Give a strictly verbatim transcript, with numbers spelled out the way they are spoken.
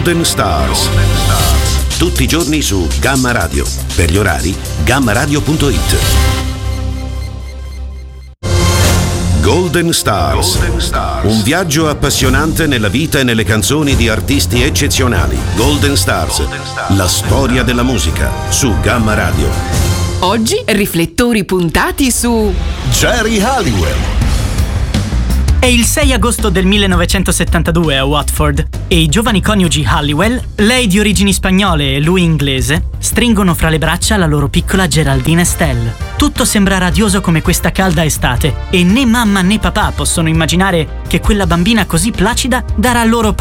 Golden Stars. Tutti i giorni su Gamma Radio. Per gli orari, gamma radio punto it. Golden Stars. Golden Stars. Un viaggio appassionante nella vita e nelle canzoni di artisti eccezionali. Golden Stars. Golden Stars. La storia della musica su Gamma Radio. Oggi riflettori puntati su Geri Halliwell. È il sei agosto del millenovecentosettantadue a Watford e i giovani coniugi Halliwell, lei di origini spagnole e lui inglese, stringono fra le braccia la loro piccola Geraldine Estelle. Tutto sembra radioso come questa calda estate e né mamma né papà possono immaginare che quella bambina così placida darà loro